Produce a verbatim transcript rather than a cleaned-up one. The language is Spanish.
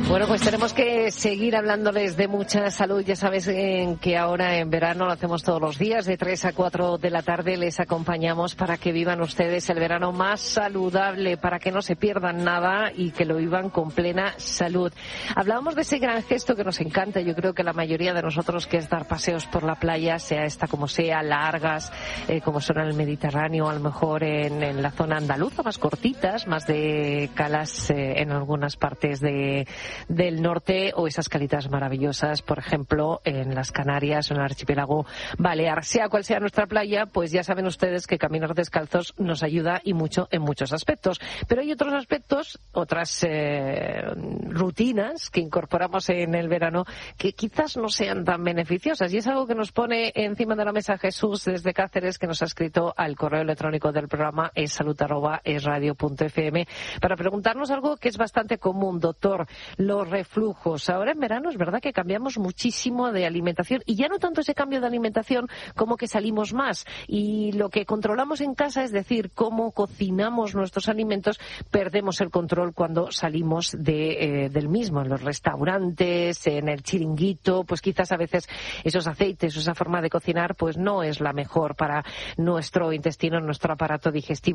Bueno, pues tenemos que seguir hablándoles de mucha salud. Ya sabes eh, que ahora en verano lo hacemos todos los días, de tres a cuatro de la tarde. Les acompañamos para que vivan ustedes el verano más saludable, para que no se pierdan nada y que lo vivan con plena salud. Hablábamos de ese gran gesto que nos encanta, yo creo que la mayoría de nosotros, que es dar paseos por la playa, sea esta como sea, largas, eh, como son en el Mediterráneo, a lo mejor en, en la zona andaluza, más cortitas, más de calas eh, en algunas partes de del norte, o esas calitas maravillosas, por ejemplo, en las Canarias o en el archipiélago balear. Sea cual sea nuestra playa, pues ya saben ustedes que caminar descalzos nos ayuda y mucho en muchos aspectos. Pero hay otros aspectos, otras eh, rutinas que incorporamos en el verano que quizás no sean tan beneficiosas, y es algo que nos pone encima de la mesa Jesús desde Cáceres, que nos ha escrito al correo electrónico del programa essalud arroba esradio punto f m para preguntarnos algo que es bastante común. Doctor, los reflujos. Ahora en verano es verdad que cambiamos muchísimo de alimentación, y ya no tanto ese cambio de alimentación como que salimos más, y lo que controlamos en casa, es decir, cómo cocinamos nuestros alimentos, perdemos el control cuando salimos de, eh, del mismo, en los restaurantes, en el chiringuito. Pues quizás a veces esos aceites, esa forma de cocinar, pues no es la mejor para nuestro intestino, nuestro aparato digestivo.